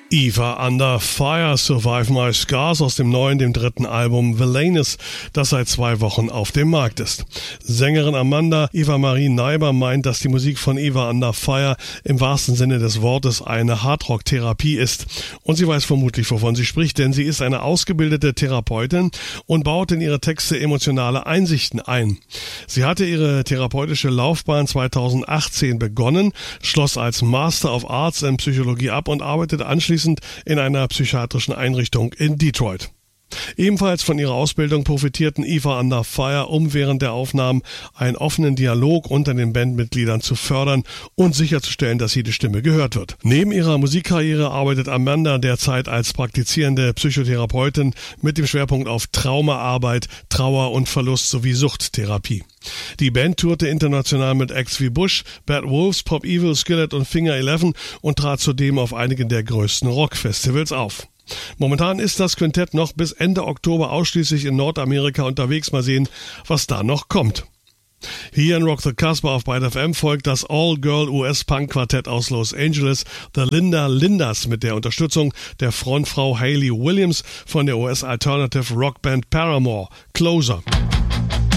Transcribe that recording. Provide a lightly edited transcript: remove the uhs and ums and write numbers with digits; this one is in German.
Eva Under Fire, Survive My Scars aus dem neuen, dem dritten Album Villainous, das seit 2 Wochen auf dem Markt ist. Sängerin Amanda Eva Marie Neiber meint, dass die Musik von Eva Under Fire im wahrsten Sinne des Wortes eine Hardrock-Therapie ist. Und sie weiß vermutlich, wovon sie spricht, denn sie ist eine ausgebildete Therapeutin und baut in ihre Texte emotionale Einsichten ein. Sie hatte ihre therapeutische Laufbahn 2018 begonnen, schloss als Master of Arts in Psychologie ab und arbeitet anschließend in einer psychiatrischen Einrichtung in Detroit. Ebenfalls von ihrer Ausbildung profitierten Eva Under Fire, um während der Aufnahmen einen offenen Dialog unter den Bandmitgliedern zu fördern und sicherzustellen, dass jede Stimme gehört wird. Neben ihrer Musikkarriere arbeitet Amanda derzeit als praktizierende Psychotherapeutin mit dem Schwerpunkt auf Traumaarbeit, Trauer und Verlust sowie Suchttherapie. Die Band tourte international mit Acts wie Bush, Bad Wolves, Pop Evil, Skillet und Finger 11 und trat zudem auf einigen der größten Rockfestivals auf. Momentan ist das Quintett noch bis Ende Oktober ausschließlich in Nordamerika unterwegs. Mal sehen, was da noch kommt. Hier in Rock the Casbah auf Byte FM folgt das All-Girl-US-Punk-Quartett aus Los Angeles, The Linda Lindas, mit der Unterstützung der Frontfrau Hayley Williams von der US-Alternative-Rockband Paramore, Closer.